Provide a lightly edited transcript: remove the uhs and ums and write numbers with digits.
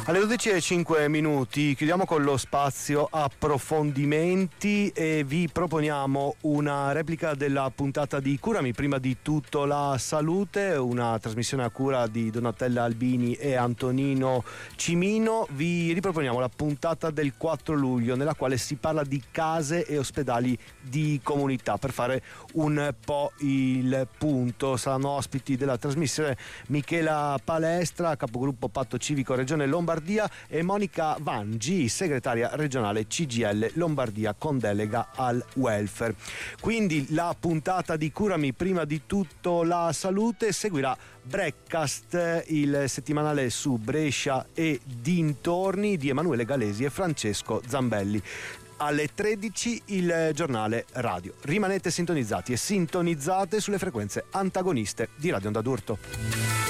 Alle 12:05 chiudiamo con lo spazio approfondimenti e vi proponiamo una replica della puntata di Curami, prima di tutto la salute, una trasmissione a cura di Donatella Albini e Antonino Cimino. Vi riproponiamo la puntata del 4 luglio nella quale si parla di case e ospedali di comunità. Per fare un po' il punto saranno ospiti della trasmissione Michela Palestra, capogruppo Patto Civico Regione Lombardia, e Monica Vangi, segretaria regionale CGIL Lombardia con delega al welfare. Quindi la puntata di Curami, prima di tutto la salute, seguirà Breakcast, il settimanale su Brescia e dintorni di Emanuele Galesi e Francesco Zambelli. Alle 13 il giornale radio. Rimanete sintonizzati e sintonizzate sulle frequenze antagoniste di Radio Onda d'Urto.